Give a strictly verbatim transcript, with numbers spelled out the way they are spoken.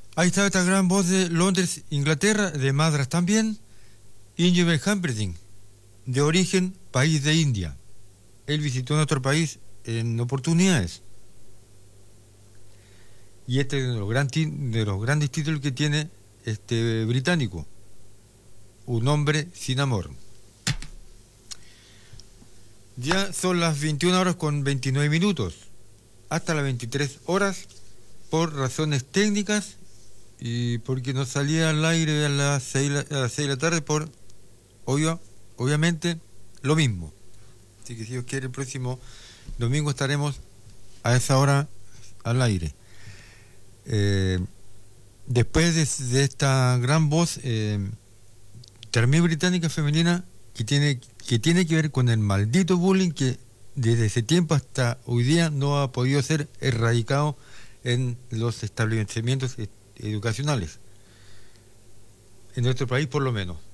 Ahí está esta gran voz de Londres, Inglaterra, de Madras también, Ingeborg Humperdinck, de origen país de India. Él visitó nuestro país en oportunidades. Y este es uno de los, gran de los grandes títulos que tiene este británico, Un hombre sin amor. Ya son las veintiuna horas con veintinueve minutos, hasta las veintitrés horas, por razones técnicas y porque no salía al aire a las seis, a las seis de la tarde por, obvio, obviamente, lo mismo. Así que si Dios quiere, el próximo domingo estaremos a esa hora al aire. Eh, después de, de esta gran voz eh, también británica femenina que tiene, que tiene que ver con el maldito bullying que desde ese tiempo hasta hoy día no ha podido ser erradicado en los establecimientos educacionales, en nuestro país por lo menos.